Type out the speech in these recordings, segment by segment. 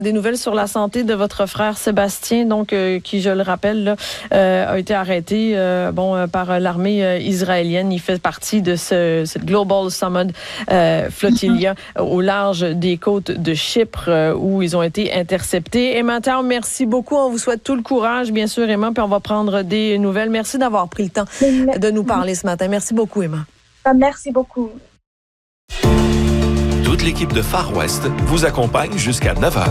Des nouvelles sur la santé de votre frère Sébastien, donc qui, je le rappelle, là, a été arrêté par l'armée israélienne. Il fait partie de cette Global Summit Flotilla au large des côtes de Chypre où ils ont été interceptés. Emma Tao, merci beaucoup. On vous souhaite tout le courage, bien sûr, Emma, puis on va prendre des nouvelles. Merci d'avoir pris le temps de nous parler ce matin. Merci beaucoup, Emma. Merci beaucoup. Toute l'équipe de Far West vous accompagne jusqu'à 9h.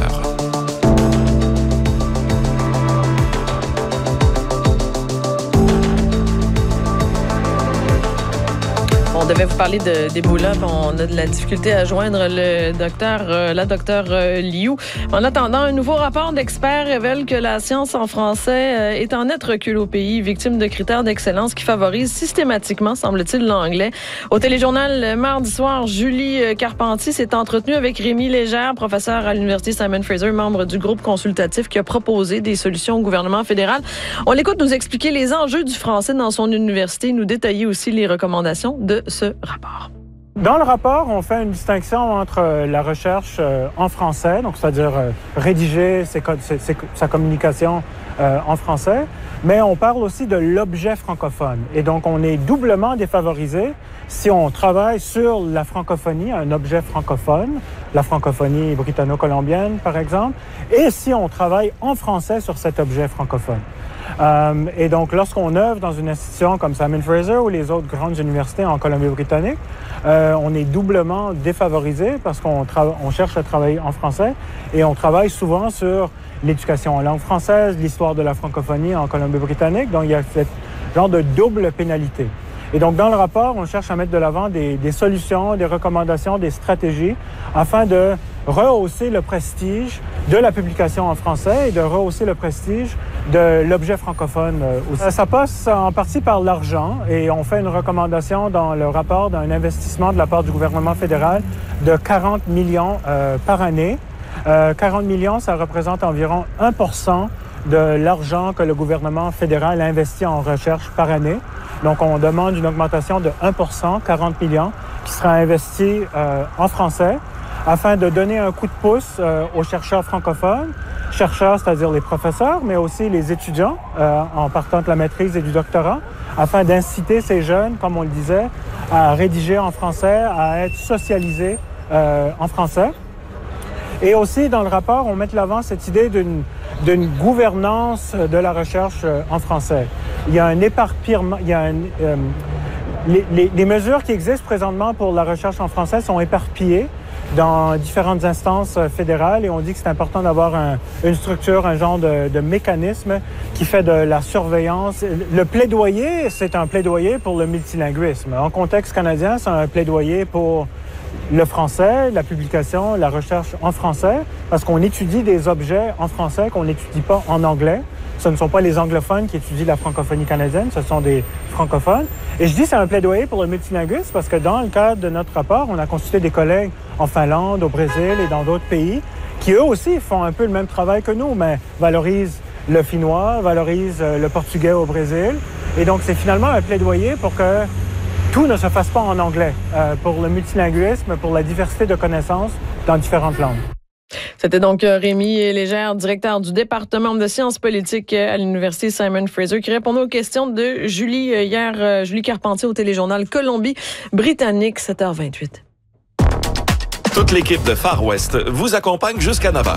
On devait vous parler d'Ebola, on a de la difficulté à joindre la docteure Liu. En attendant, un nouveau rapport d'experts révèle que la science en français est en net recul au pays, victime de critères d'excellence qui favorisent systématiquement, semble-t-il, l'anglais. Au téléjournal mardi soir, Julie Carpentier s'est entretenue avec Rémi Légère, professeur à l'Université Simon Fraser, membre du groupe consultatif qui a proposé des solutions au gouvernement fédéral. On l'écoute nous expliquer les enjeux du français dans son université, nous détailler aussi les recommandations de ce rapport. Dans le rapport, on fait une distinction entre la recherche en français, donc c'est-à-dire rédiger sa communication en français, mais on parle aussi de l'objet francophone. Et donc, on est doublement défavorisé si on travaille sur la francophonie, un objet francophone, la francophonie britanno-colombienne, par exemple, et si on travaille en français sur cet objet francophone. Et donc, lorsqu'on œuvre dans une institution comme Simon Fraser ou les autres grandes universités en Colombie-Britannique, on est doublement défavorisé parce qu'on cherche à travailler en français et on travaille souvent sur l'éducation en langue française, l'histoire de la francophonie en Colombie-Britannique. Donc, il y a ce genre de double pénalité. Et donc, dans le rapport, on cherche à mettre de l'avant des solutions, des recommandations, des stratégies afin de rehausser le prestige de la publication en français et de rehausser le prestige de l'objet francophone aussi. Ça passe en partie par l'argent et on fait une recommandation dans le rapport d'un investissement de la part du gouvernement fédéral de 40 millions par année. 40 millions, ça représente environ 1% de l'argent que le gouvernement fédéral investit en recherche par année. Donc, on demande une augmentation de 1%, 40 millions, qui sera investi en français afin de donner un coup de pouce aux chercheurs francophones, chercheurs, c'est-à-dire les professeurs, mais aussi les étudiants en partant de la maîtrise et du doctorat, afin d'inciter ces jeunes, comme on le disait, à rédiger en français, à être socialisés en français. Et aussi, dans le rapport, on met de l'avant cette idée d'une gouvernance de la recherche en français. Il y a un éparpillement, les mesures qui existent présentement pour la recherche en français sont éparpillées dans différentes instances fédérales et on dit que c'est important d'avoir une structure, un genre de mécanisme qui fait de la surveillance. Le plaidoyer, c'est un plaidoyer pour le multilinguisme. En contexte canadien, c'est un plaidoyer pour le français, la publication, la recherche en français, parce qu'on étudie des objets en français qu'on n'étudie pas en anglais. Ce ne sont pas les anglophones qui étudient la francophonie canadienne, ce sont des francophones. Et je dis c'est un plaidoyer pour le multilinguisme parce que dans le cadre de notre rapport, on a consulté des collègues en Finlande, au Brésil et dans d'autres pays qui eux aussi font un peu le même travail que nous, mais valorisent le finnois, valorisent le portugais au Brésil. Et donc c'est finalement un plaidoyer pour que tout ne se fasse pas en anglais, pour le multilinguisme, pour la diversité de connaissances dans différentes langues. C'était donc Rémi Légère, directeur du département de sciences politiques à l'Université Simon Fraser, qui répondait aux questions de Julie Carpentier au téléjournal Colombie-Britannique, 7h28. Toute l'équipe de Far West vous accompagne jusqu'à 9h.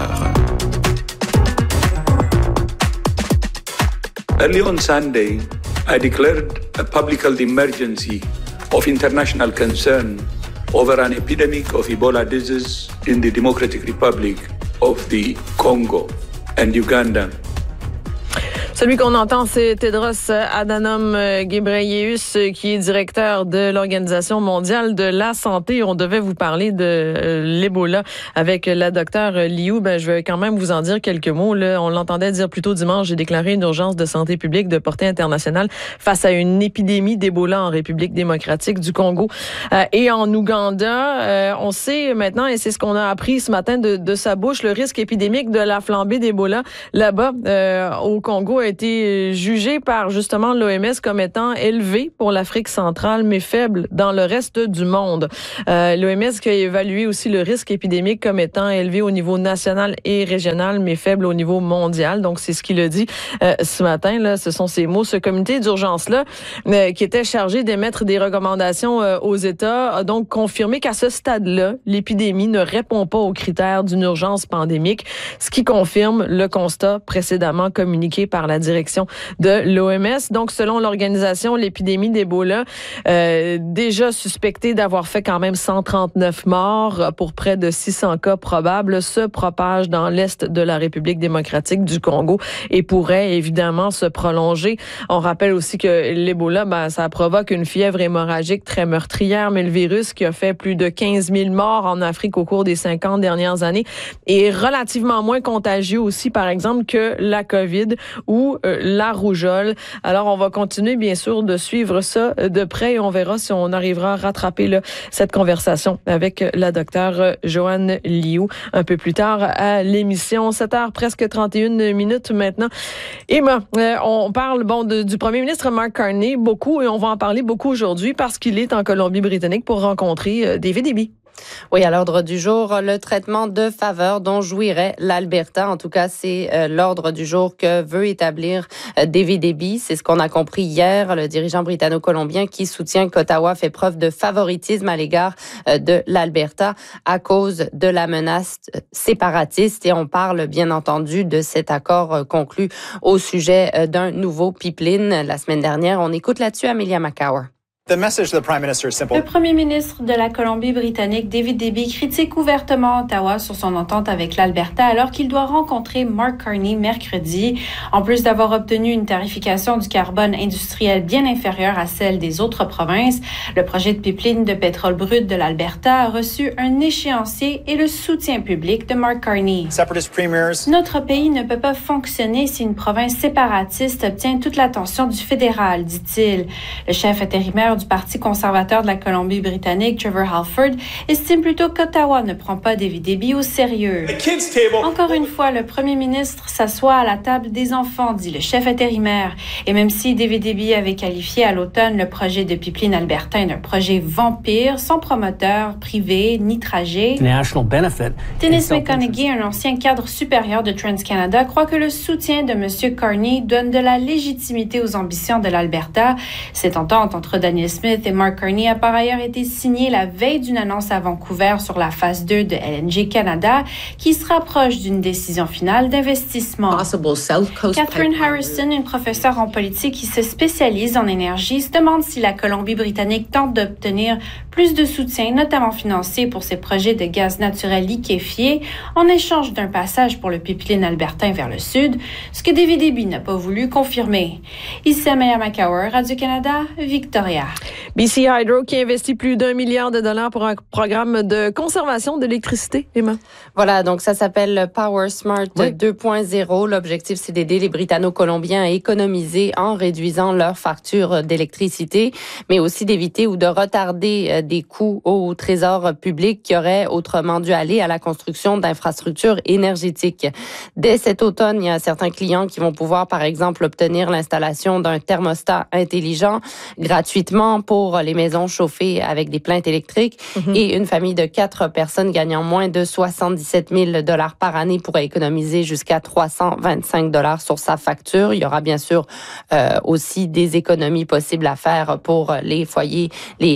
Early on Sunday, I declared a public health emergency of international concern over an epidemic of Ebola disease in the Democratic Republic of the Congo and Uganda. Celui qu'on entend, c'est Tedros Adhanom Ghebreyesus, qui est directeur de l'Organisation mondiale de la santé. On devait vous parler de l'Ebola avec la docteure Liu. Je vais quand même vous en dire quelques mots. Là, on l'entendait dire plus tôt dimanche, j'ai déclaré une urgence de santé publique de portée internationale face à une épidémie d'Ebola en République démocratique du Congo et en Ouganda. On sait maintenant, et c'est ce qu'on a appris ce matin de sa bouche, le risque épidémique de la flambée d'Ebola là-bas au Congo a été jugé par justement l'OMS comme étant élevé pour l'Afrique centrale, mais faible dans le reste du monde. L'OMS qui a évalué aussi le risque épidémique comme étant élevé au niveau national et régional, mais faible au niveau mondial. Donc, c'est ce qu'il a dit ce matin. Là, ce sont ses mots. Ce comité d'urgence-là, qui était chargé d'émettre des recommandations aux États, a donc confirmé qu'à ce stade-là, l'épidémie ne répond pas aux critères d'une urgence pandémique, ce qui confirme le constat précédemment communiqué par la direction de l'OMS. Donc, selon l'organisation, l'épidémie d'Ebola, déjà suspectée d'avoir fait quand même 139 morts pour près de 600 cas probables, se propage dans l'est de la République démocratique du Congo et pourrait évidemment se prolonger. On rappelle aussi que l'Ebola, ça provoque une fièvre hémorragique très meurtrière, mais le virus qui a fait plus de 15 000 morts en Afrique au cours des 50 dernières années est relativement moins contagieux aussi, par exemple, que la COVID ou la rougeole. Alors, on va continuer, bien sûr, de suivre ça de près et on verra si on arrivera à rattraper cette conversation avec la docteure Joanne Liu un peu plus tard à l'émission. 7h, presque 31 minutes maintenant. Emma, on parle du premier ministre Mark Carney beaucoup et on va en parler beaucoup aujourd'hui parce qu'il est en Colombie-Britannique pour rencontrer David Eby. Oui, à l'ordre du jour, le traitement de faveur dont jouirait l'Alberta. En tout cas, c'est l'ordre du jour que veut établir David Eby. C'est ce qu'on a compris hier, le dirigeant britanno-colombien qui soutient qu'Ottawa fait preuve de favoritisme à l'égard de l'Alberta à cause de la menace séparatiste. Et on parle bien entendu de cet accord conclu au sujet d'un nouveau pipeline la semaine dernière. On écoute là-dessus Amelia McCower. Le premier ministre de la Colombie-Britannique, David Eby, critique ouvertement Ottawa sur son entente avec l'Alberta alors qu'il doit rencontrer Mark Carney mercredi. En plus d'avoir obtenu une tarification du carbone industriel bien inférieure à celle des autres provinces, le projet de pipeline de pétrole brut de l'Alberta a reçu un échéancier et le soutien public de Mark Carney. Notre pays ne peut pas fonctionner si une province séparatiste obtient toute l'attention du fédéral, dit-il. Le chef intérimaire du Parti conservateur de la Colombie-Britannique, Trevor Halford, estime plutôt qu'Ottawa ne prend pas David Eby au sérieux. Encore une fois, le premier ministre s'assoit à la table des enfants, dit le chef intérimaire. Et même si David Eby avait qualifié à l'automne le projet de pipeline albertain d'un projet vampire, sans promoteur privé ni trajet, Dennis McConaughey, un ancien cadre supérieur de TransCanada, croit que le soutien de M. Carney donne de la légitimité aux ambitions de l'Alberta. Cette entente entre Daniel Smith et Mark Carney a par ailleurs été signée la veille d'une annonce à Vancouver sur la phase 2 de LNG Canada qui se rapproche d'une décision finale d'investissement. Catherine Harrison, une professeure en politique qui se spécialise en énergie, se demande si la Colombie-Britannique tente d'obtenir plus de soutien, notamment financier, pour ses projets de gaz naturel liquéfié en échange d'un passage pour le pipeline albertain vers le sud, ce que David Eby n'a pas voulu confirmer. Ici Amelia McCower, Radio-Canada, Victoria. BC Hydro qui investit plus d'1 milliard de dollars pour un programme de conservation d'électricité, Emma. Voilà, donc ça s'appelle Power Smart 2.0. L'objectif, c'est d'aider les Britanno-Colombiens à économiser en réduisant leurs factures d'électricité, mais aussi d'éviter ou de retarder des coûts au trésor public qui auraient autrement dû aller à la construction d'infrastructures énergétiques. Dès cet automne, il y a certains clients qui vont pouvoir, par exemple, obtenir l'installation d'un thermostat intelligent gratuitement pour les maisons chauffées avec des plaintes électriques et une famille de 4 personnes gagnant moins de 77 000 $ par année pourrait économiser jusqu'à 325 $ sur sa facture. Il y aura bien sûr aussi des économies possibles à faire pour les foyers,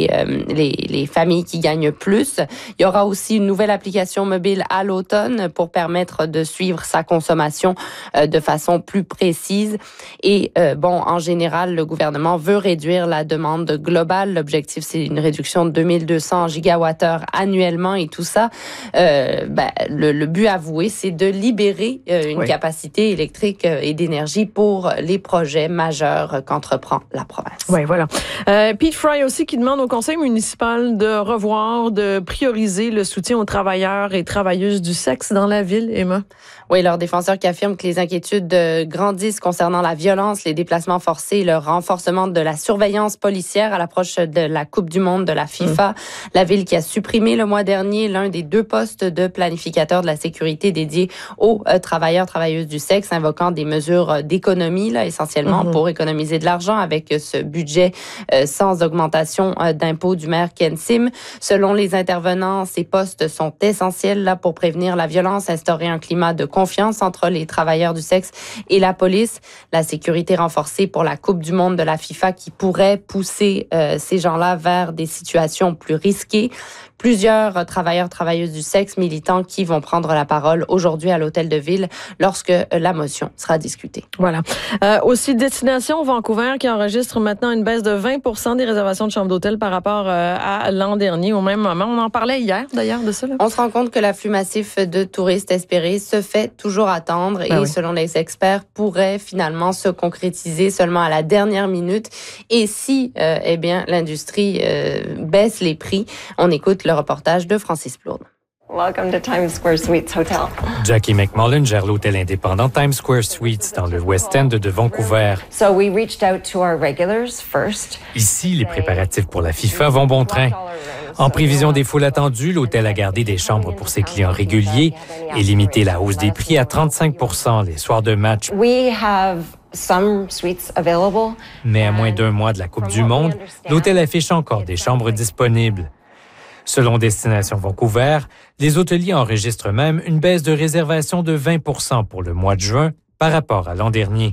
les familles qui gagnent plus. Il y aura aussi une nouvelle application mobile à l'automne pour permettre de suivre sa consommation de façon plus précise. Et en général, le gouvernement veut réduire la demande globale. L'objectif, c'est une réduction de 2200 gigawattheures annuellement et tout ça. Le but avoué, c'est de libérer une capacité électrique et d'énergie pour les projets majeurs qu'entreprend la province. Oui, voilà. Pete Fry aussi qui demande au conseil municipal municipal de revoir, de prioriser le soutien aux travailleurs et travailleuses du sexe dans la ville, Emma? Oui, leurs défenseurs qui affirment que les inquiétudes grandissent concernant la violence, les déplacements forcés, le renforcement de la surveillance policière à l'approche de la Coupe du monde de la FIFA. La ville qui a supprimé le mois dernier l'un des 2 postes de planificateur de la sécurité dédiés aux travailleurs, travailleuses du sexe, invoquant des mesures d'économie, là, essentiellement pour économiser de l'argent avec ce budget sans augmentation d'impôts du maire Ken Sim. Selon les intervenants, ces postes sont essentiels là pour prévenir la violence, instaurer un climat de confiance entre les travailleurs du sexe et la police. La sécurité renforcée pour la Coupe du monde de la FIFA qui pourrait pousser ces gens-là vers des situations plus risquées. Plusieurs travailleurs, travailleuses du sexe militants qui vont prendre la parole aujourd'hui à l'Hôtel de Ville lorsque la motion sera discutée. Voilà. Aussi, Destination Vancouver qui enregistre maintenant une baisse de 20% des réservations de chambres d'hôtel par rapport à l'an dernier au même moment. On en parlait hier d'ailleurs de ça. Là. On se rend compte que l'afflux massif de touristes espérés se fait toujours attendre et selon les experts pourrait finalement se concrétiser seulement à la dernière minute. Et si l'industrie baisse les prix, on écoute le reportage de Francis Plourde. Welcome to Times Square Suites Hotel. Jackie McMullen gère l'hôtel indépendant Times Square Suites dans le West End de Vancouver. So we reached out to our regulars first. Ici, les préparatifs pour la FIFA vont bon train. En prévision des foules attendues, l'hôtel a gardé des chambres pour ses clients réguliers et limité la hausse des prix à 35% les soirs de match. We have some suites available. Mais à moins d'1 mois de la Coupe du monde, l'hôtel affiche encore des chambres disponibles. Selon Destination Vancouver, les hôteliers enregistrent même une baisse de réservation de 20% pour le mois de juin par rapport à l'an dernier.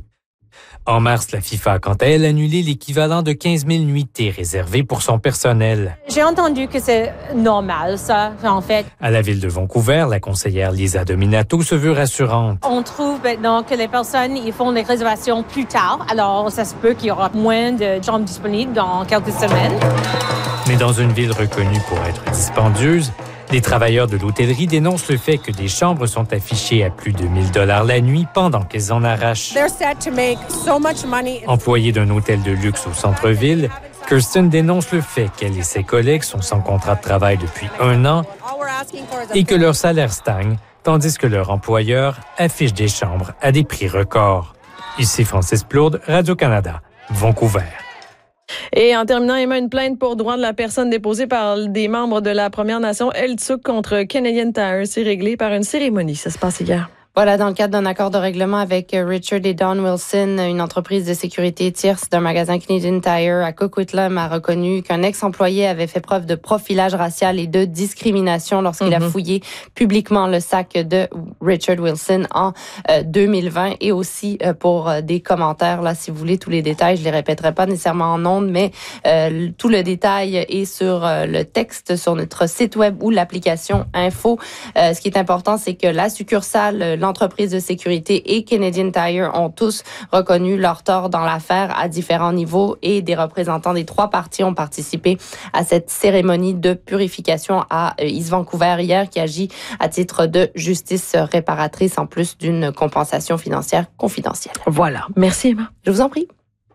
En mars, la FIFA a quant à elle annulé l'équivalent de 15 000 nuitées réservées pour son personnel. J'ai entendu que c'est normal, ça, en fait. À la ville de Vancouver, la conseillère Lisa Dominato se veut rassurante. On trouve maintenant que les personnes ils font les réservations plus tard, alors ça se peut qu'il y aura moins de chambres disponibles dans quelques semaines. Mais dans une ville reconnue pour être dispendieuse, les travailleurs de l'hôtellerie dénoncent le fait que des chambres sont affichées à plus de 1 000 $ la nuit pendant qu'elles en arrachent. Employée d'un hôtel de luxe au centre-ville, Kirsten dénonce le fait qu'elle et ses collègues sont sans contrat de travail depuis 1 an et que leur salaire stagne, tandis que leur employeur affiche des chambres à des prix records. Ici Francis Plourde, Radio-Canada, Vancouver. Et en terminant, Emma, une plainte pour droit de la personne déposée par des membres de la Première Nation Heiltsuk contre Canadian Tire. C'est réglé par une cérémonie. Ça se passe hier. Voilà, dans le cadre d'un accord de règlement avec Richard et Dawn Wilson, une entreprise de sécurité tierce d'un magasin Canadian Tire à Coquitlam a reconnu qu'un ex-employé avait fait preuve de profilage racial et de discrimination lorsqu'il a fouillé publiquement le sac de Richard Wilson en 2020 et aussi pour des commentaires. Là, si vous voulez tous les détails, je les répéterai pas nécessairement en ondes, mais tout le détail est sur le texte sur notre site web ou l'application Info. Ce qui est important, c'est que la succursale, l'entreprise de sécurité et Canadian Tire ont tous reconnu leur tort dans l'affaire à différents niveaux et des représentants des 3 parties ont participé à cette cérémonie de purification à East Vancouver hier qui agit à titre de justice réparatrice en plus d'une compensation financière confidentielle. Voilà. Merci Emma. Je vous en prie.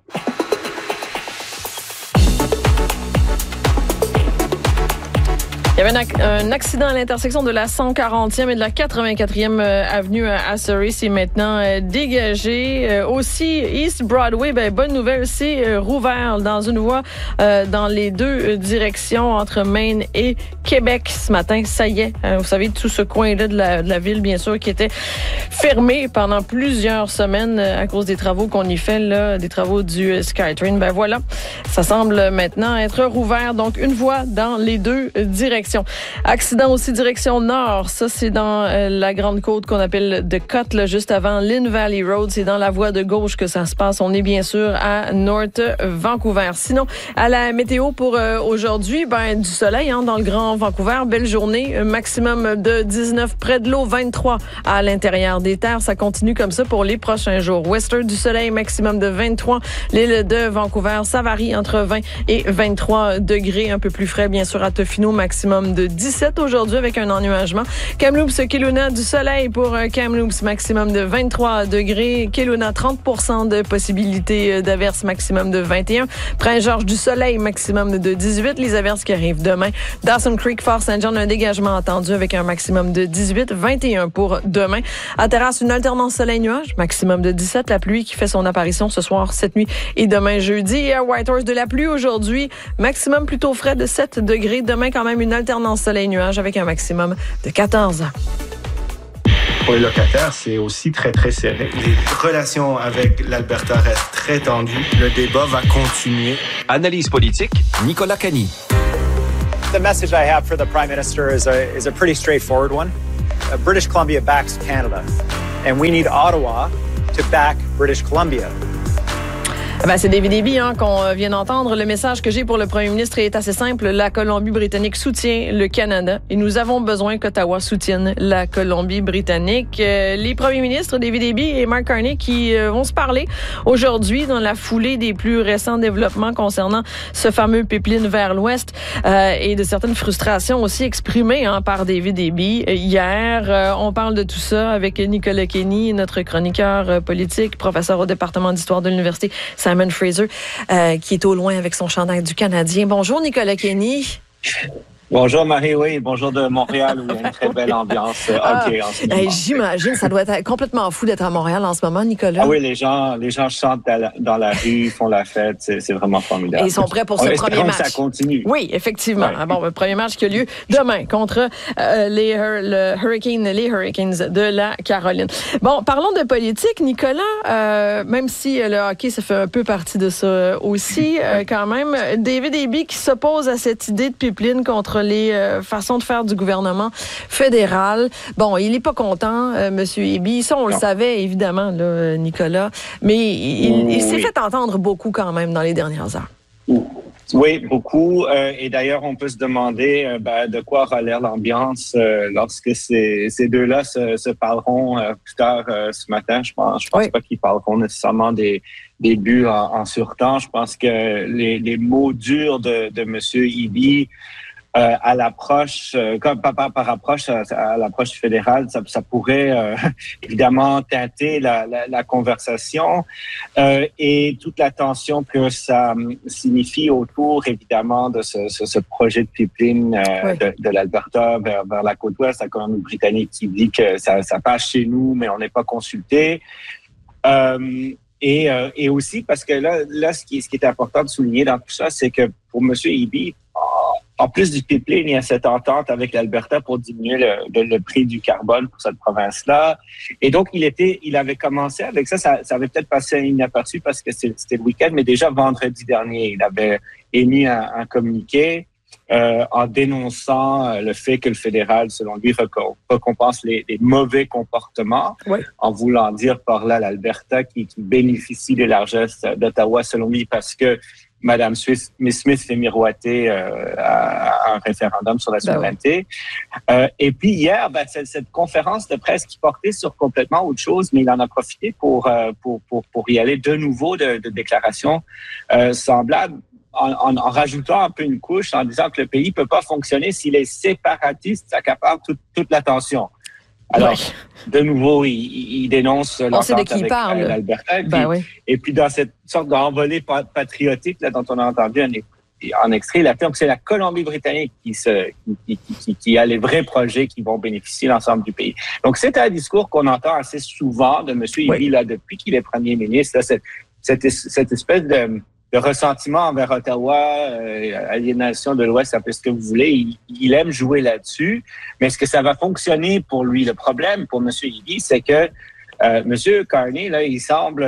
Il y avait un accident à l'intersection de la 140e et de la 84e avenue à Surrey. C'est maintenant dégagé. Aussi, East Broadway, bonne nouvelle, c'est rouvert dans une voie dans les 2 directions entre Maine et Québec ce matin. Ça y est, vous savez, tout ce coin-là de la ville, bien sûr, qui était fermé pendant plusieurs semaines à cause des travaux qu'on y fait, là, des travaux du SkyTrain. Voilà, ça semble maintenant être rouvert. Donc, une voie dans les 2 directions. Accident aussi direction nord. Ça, c'est dans la Grande Côte qu'on appelle The Cut, là, juste avant Lynn Valley Road. C'est dans la voie de gauche que ça se passe. On est bien sûr à North Vancouver. Sinon, à la météo pour aujourd'hui, du soleil dans le Grand Vancouver. Belle journée. Maximum de 19 près de l'eau, 23 à l'intérieur des terres. Ça continue comme ça pour les prochains jours. Western du soleil, maximum de 23. L'île de Vancouver, ça varie entre 20 et 23 degrés. Un peu plus frais, bien sûr, à Tofino, maximum maximum de 17 aujourd'hui avec un ennuagement. Kamloops, Kelowna, du soleil pour Kamloops, maximum de 23 degrés. Kelowna, 30% de possibilité d'averses, maximum de 21. Prince-Georges, du soleil, maximum de 18. Les averses qui arrivent demain. Dawson Creek, Fort Saint-John, un dégagement attendu avec un maximum de 18. 21 pour demain. À Terrasse, une alternance soleil-nuage, maximum de 17. La pluie qui fait son apparition ce soir, cette nuit et demain jeudi. Et à Whitehorse, de la pluie aujourd'hui, maximum plutôt frais de 7 degrés. Demain, quand même, une alternance soleil-nuage avec un maximum de 14. Pour les locataires, c'est aussi très, très serré. Les relations avec l'Alberta restent très tendues. Le débat va continuer. Analyse politique, Nicolas Cagny. The message I have for the Prime Minister is a pretty straightforward one. British Columbia backs Canada, and we need Ottawa to back British Columbia. C'est David Eby qu'on vient d'entendre. Le message que j'ai pour le premier ministre est assez simple. La Colombie-Britannique soutient le Canada et nous avons besoin qu'Ottawa soutienne la Colombie-Britannique. Les premiers ministres, David Eby et Mark Carney, qui vont se parler aujourd'hui dans la foulée des plus récents développements concernant ce fameux pipeline vers l'ouest et de certaines frustrations aussi exprimées par David Eby. Hier, on parle de tout ça avec Nicolas Cagny, notre chroniqueur politique, professeur au département d'histoire de l'Université Simon Fraser, qui est au loin avec son chandail du Canadien. Bonjour, Nicolas Cagny. Bonjour Marie, oui, bonjour de Montréal où il y a une très belle ambiance hockey en ce moment. J'imagine, ça doit être complètement fou d'être à Montréal en ce moment, Nicolas. Ah oui, les gens chantent dans la rue, font la fête, c'est vraiment formidable. Et ils sont prêts pour ce premier match. Ça continue. Oui, effectivement. Ouais. Le premier match qui a lieu demain contre les Hurricanes de la Caroline. Bon, parlons de politique, Nicolas, même si le hockey, ça fait un peu partie de ça aussi, quand même. David Eby qui s'oppose à cette idée de pipeline contre les façons de faire du gouvernement fédéral. Bon, il n'est pas content, M. Eby. Ça, on le savait, évidemment, là, Nicolas. Mais il s'est fait entendre beaucoup quand même dans les dernières heures. Oui, beaucoup. Et d'ailleurs, on peut se demander de quoi aura l'air l'ambiance lorsque ces deux-là se parleront plus tard ce matin. Je pense pas qu'ils parleront nécessairement des buts en surtemps. Je pense que les mots durs de M. Eby à l'approche, comme par approche à l'approche fédérale, ça pourrait évidemment teinter la conversation et toute la tension que ça signifie autour, évidemment, de ce projet de pipeline de l'Alberta vers la côte ouest, la Colombie-Britannique qui dit que ça passe chez nous, mais on n'est pas consulté. Et aussi parce que là, ce qui est important de souligner dans tout ça, c'est que pour M. Eby, en plus du pipeline, il y a cette entente avec l'Alberta pour diminuer le prix du carbone pour cette province-là. Et donc, il avait commencé avec ça. Ça avait peut-être passé inaperçu parce que c'était le week-end, mais déjà vendredi dernier, il avait émis un communiqué en dénonçant le fait que le fédéral, selon lui, récompense les mauvais comportements, en voulant dire par là l'Alberta qui bénéficie des largesses d'Ottawa, selon lui, parce que Mme Smith fait miroiter à un référendum sur la souveraineté. Et puis hier, cette conférence de presse qui portait sur complètement autre chose, mais il en a profité pour y aller de nouveau de déclarations semblables, en rajoutant un peu une couche, en disant que le pays peut pas fonctionner si les séparatistes accaparent toute l'attention. Alors, de nouveau, il dénonce l'entente avec l'Alberta. Et puis, dans cette sorte d'envolée patriotique là, dont on a entendu en extrait, il affirme que c'est la Colombie-Britannique qui a les vrais projets qui vont bénéficier l'ensemble du pays. Donc, c'est un discours qu'on entend assez souvent de M. Eby là, depuis qu'il est premier ministre. Là, cette espèce de ressentiment envers Ottawa, aliénation de l'Ouest, appelez ce que vous voulez, il aime jouer là-dessus. Mais est-ce que ça va fonctionner pour lui? Le problème pour M. Eby, c'est que M. Carney, là, il semble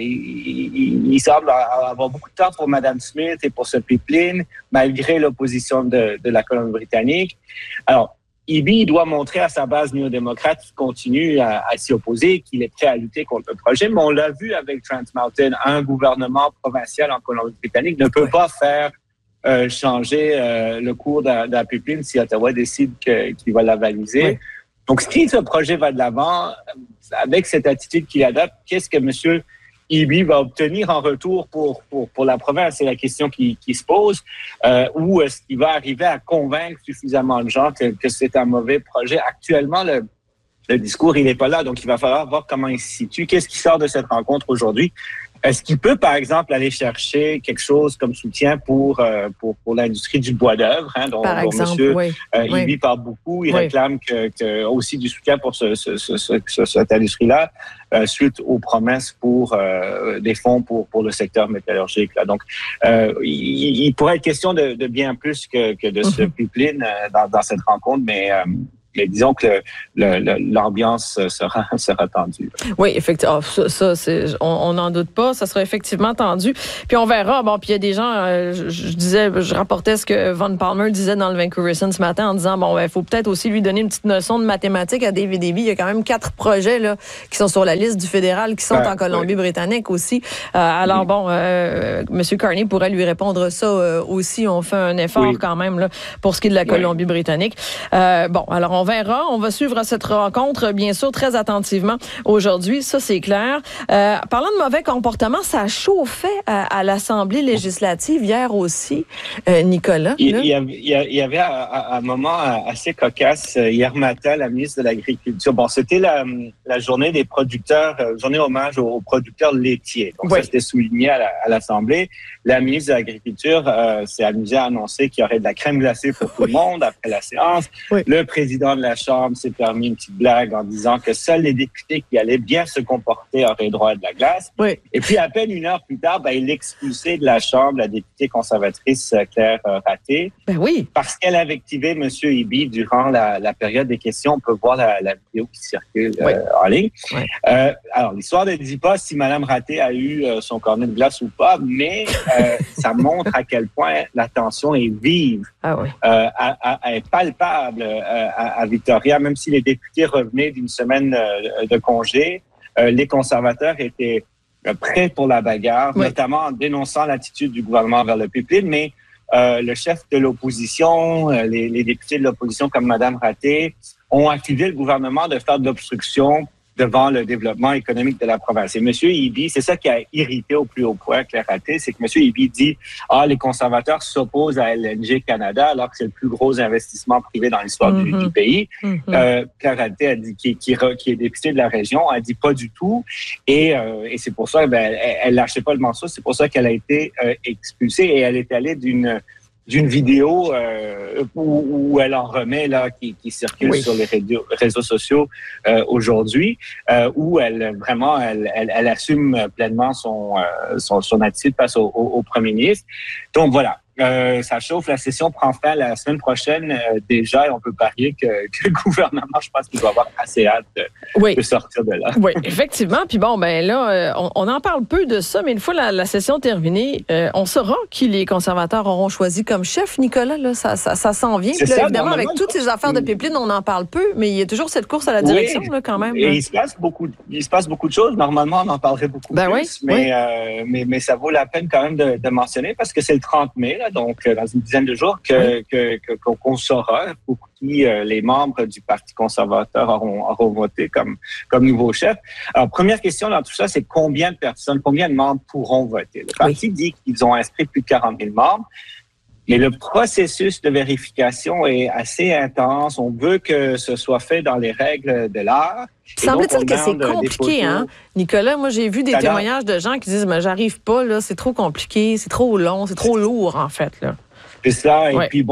avoir beaucoup de temps pour Mme Smith et pour ce pipeline, malgré l'opposition de la Colombie-Britannique. Alors, Eby doit montrer à sa base néo-démocrate qu'il continue à s'y opposer, qu'il est prêt à lutter contre le projet. Mais on l'a vu avec Trans Mountain, un gouvernement provincial en Colombie-Britannique ne peut pas faire changer le cours de la pipeline si Ottawa décide qu'il va la valiser. Donc, si ce projet va de l'avant, avec cette attitude qu'il adopte, qu'est-ce que M. Eby va obtenir en retour pour la province? C'est la question qui se pose. Ou est-ce qu'il va arriver à convaincre suffisamment de gens que c'est un mauvais projet? Actuellement, le discours, il n'est pas là, donc il va falloir voir comment il se situe. Qu'est-ce qui sort de cette rencontre aujourd'hui? Est-ce qu'il peut, par exemple, aller chercher quelque chose comme soutien pour l'industrie du bois d'œuvre, dont M. Eby parle beaucoup. Il réclame que aussi du soutien pour cette industrie-là, suite aux promesses pour des fonds pour le secteur métallurgique. Là. Donc, il pourrait être question de bien plus que de ce pipeline dans cette rencontre, mais disons que l'ambiance sera tendue. Oui, effectivement. Ça on n'en doute pas. Ça sera effectivement tendu. Puis on verra. Bon, puis il y a des gens, je rapportais ce que Von Palmer disait dans le Vancouver Sun ce matin en disant, il faut peut-être aussi lui donner une petite notion de mathématiques à David Eby. Il y a quand même 4 projets là qui sont sur la liste du fédéral, qui sont en Colombie-Britannique aussi. Alors M. Carney pourrait lui répondre ça aussi. On fait un effort quand même là, pour ce qui est de la Colombie-Britannique. Alors on verra. On va suivre cette rencontre, bien sûr, très attentivement aujourd'hui. Ça, c'est clair. Parlant de mauvais comportement, ça chauffait à l'Assemblée législative hier aussi, Nicolas. Il y avait un moment assez cocasse hier matin, la ministre de l'Agriculture. Bon, c'était la journée des producteurs, journée hommage aux producteurs laitiers. Donc, ça, c'était souligné à l'Assemblée. La ministre de l'Agriculture s'est amusée à annoncer qu'il y aurait de la crème glacée pour tout le monde après la séance. Le président de la Chambre s'est permis une petite blague en disant que seuls les députés qui allaient bien se comporter auraient droit à de la glace. Et puis, à peine une heure plus tard, il expulsait de la Chambre la députée conservatrice Claire Raté. Parce qu'elle avait activé M. Eby durant la période des questions. On peut voir la vidéo qui circule en ligne. Alors, l'histoire ne dit pas si Mme Raté a eu son cornet de glace ou pas, mais ça montre à quel point la tension est vive, est palpable à Victoria, même si les députés revenaient d'une semaine de congé, les conservateurs étaient prêts pour la bagarre, notamment en dénonçant l'attitude du gouvernement vers le pipeline, mais le chef de l'opposition, les députés de l'opposition comme Mme Raté, ont accusé le gouvernement de faire de l'obstruction devant le développement économique de la province. Et M. Eby, c'est ça qui a irrité au plus haut point Claire Raté, c'est que M. Eby dit « les conservateurs s'opposent à LNG Canada alors que c'est le plus gros investissement privé dans l'histoire du pays. Claire Raté a dit, qui est députée de la région, a dit pas du tout. Et c'est pour ça elle lâchait pas le morceau. C'est pour ça qu'elle a été expulsée et elle est allée d'une vidéo où elle en remet là qui circule sur les réseaux sociaux aujourd'hui, où elle assume pleinement son attitude face au premier ministre. Donc voilà. Ça chauffe. La session prend fin la semaine prochaine déjà et on peut parier que le gouvernement, je pense qu'il doit avoir assez hâte de sortir de là. Oui, effectivement. Puis là, on en parle peu de ça, mais une fois la session terminée, on saura qui les conservateurs auront choisi comme chef, Nicolas. Là, ça s'en vient. Puis là, évidemment, avec toutes ces affaires de pipeline, on en parle peu, mais il y a toujours cette course à la direction là, quand même. Et il se passe beaucoup de choses. Normalement, on en parlerait beaucoup plus, mais ça vaut la peine quand même de mentionner parce que c'est le 30 mai, là, donc dans une dizaine de jours qu'on saura pour qui les membres du Parti conservateur auront voté comme nouveau chef. Alors, première question dans tout ça, c'est combien de membres pourront voter? Le parti dit qu'ils ont inscrit plus de 40 000 membres. Mais le processus de vérification est assez intense. On veut que ce soit fait dans les règles de l'art. Semble-t-il que c'est compliqué, hein? Nicolas, moi, j'ai vu des témoignages de gens qui disent, mais j'arrive pas, là, c'est trop compliqué, c'est trop long, c'est trop lourd, en fait, là. C'est ça. Et puis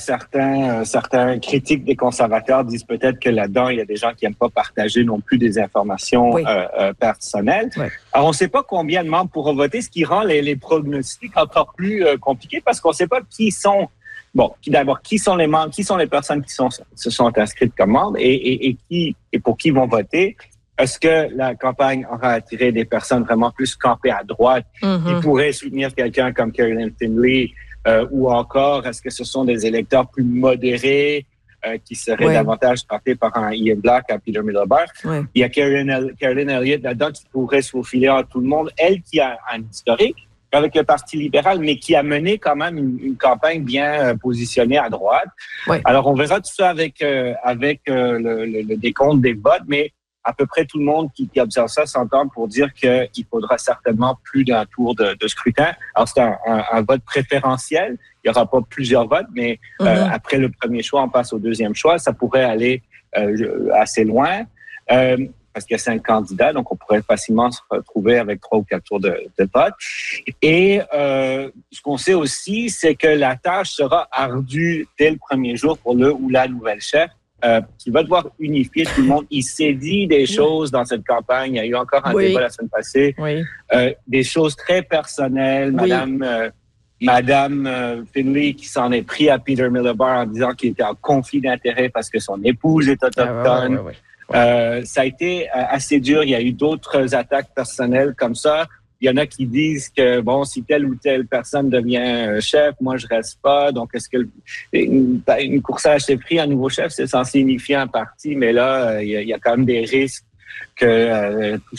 certains critiques des conservateurs disent peut-être que là-dedans, il y a des gens qui n'aiment pas partager non plus des informations personnelles. Alors, on ne sait pas combien de membres pourront voter, ce qui rend les pronostics encore plus compliqués parce qu'on ne sait pas qui sont. Bon, d'abord, qui sont les membres, qui sont les personnes qui se sont inscrites comme membres et pour qui vont voter. Est-ce que la campagne aura attiré des personnes vraiment plus campées à droite qui pourraient soutenir quelqu'un comme Caroline Finley ou encore est-ce que ce sont des électeurs plus modérés qui seraient davantage tentés par un Ian Black à Peter Middleburg? Il y a Caroline Elliott là-dedans qui pourrait se faufiler à tout le monde. Elle qui a un historique avec le Parti libéral, mais qui a mené quand même une campagne bien positionnée à droite. Alors, on verra tout ça avec le décompte des votes, mais à peu près tout le monde qui observe ça s'entend pour dire qu'il faudra certainement plus d'un tour de scrutin. Alors, c'est un vote préférentiel. Il n'y aura pas plusieurs votes, mais après le premier choix, on passe au deuxième choix. Ça pourrait aller assez loin parce qu'il y a 5 candidats, donc on pourrait facilement se retrouver avec 3 ou 4 tours de vote. Et ce qu'on sait aussi, c'est que la tâche sera ardue dès le premier jour pour le ou la nouvelle chef. Qui va devoir unifier tout le monde. Il s'est dit des choses dans cette campagne. Il y a eu encore un débat la semaine passée. Des choses très personnelles. Madame Finley qui s'en est pris à Peter Miliband en disant qu'il était en conflit d'intérêts parce que son épouse est autochtone. Ça a été assez dur. Il y a eu d'autres attaques personnelles comme ça. Il y en a qui disent que, bon, si telle ou telle personne devient chef, moi, je reste pas. Donc, est-ce que une course à s'est pris un nouveau chef, c'est censé unifier un parti, mais là, il y a quand même des risques que tout